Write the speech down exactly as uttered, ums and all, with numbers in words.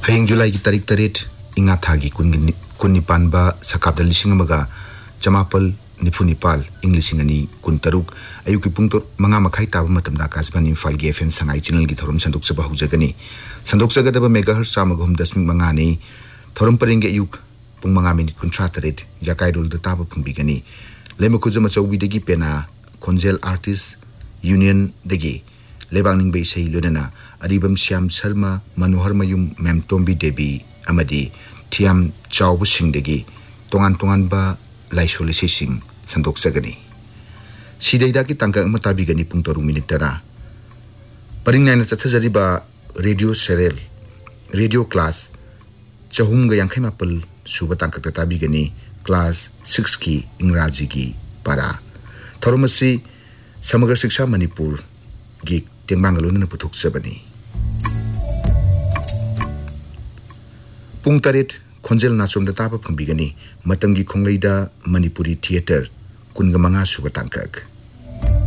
Hayang July ki tarik tarit inga thagi kunnipan ba sakapda lising amaga chamapal nipunipal inglising ani kuntaruk ayuki pungtor manga makai taba matamda kasban Imphal G F M sangai channel gi thorom sandok saba hujagani sandok saga daba megahertz samagum dasming manga ni thorom paringe ayuk pung manga minute kuntra tarit jakai rul da taba pungbigani lema kujama chawbi degi pena Konjel Artist Union degi lebangning be sei lunana Adibam Syam Sharma Manohar Mayum Mem Tombi Debi Amadi Thiam Chawbu Singdegi Tongan Tongan ba Laisoli Sing Sandok Sagani Sidaida ki tangka matabi gani pungtoru minute tara Paring naina chathajari ba radio serial radio class chahum ga yankhai mapal suba tangka tabi gani class six ki Ingraji ki para Tharumasi Samagar Shiksha Manipur gi Tengbangaluna na puthok sabani Pung tarit Konjel Nachom da tapa pambigani Matangi Khongleida Manipuri Theater Kunga Manga Suba Tangkak